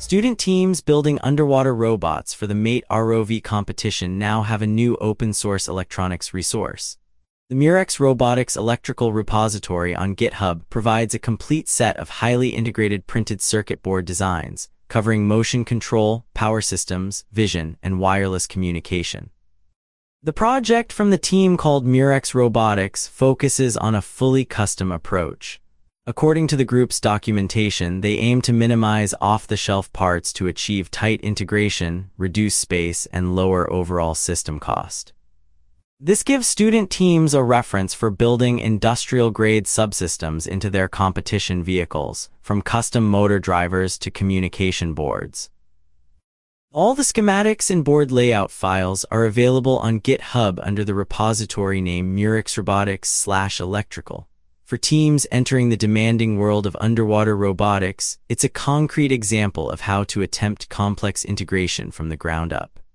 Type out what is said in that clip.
Student teams building underwater robots for the MATE ROV competition now have a new open-source electronics resource. The Murex Robotics Electrical Repository on GitHub provides a complete set of highly integrated printed circuit board designs, covering motion control, power systems, vision, and wireless communication. The project from the team called Murex Robotics focuses on a fully custom approach. According to the group's documentation, they aim to minimize off-the-shelf parts to achieve tight integration, reduce space, and lower overall system cost. This gives student teams a reference for building industrial-grade subsystems into their competition vehicles, from custom motor drivers to communication boards. All the schematics and board layout files are available on GitHub under the repository name Murex Robotics/Electrical. For teams entering the demanding world of underwater robotics, it's a concrete example of how to attempt complex integration from the ground up.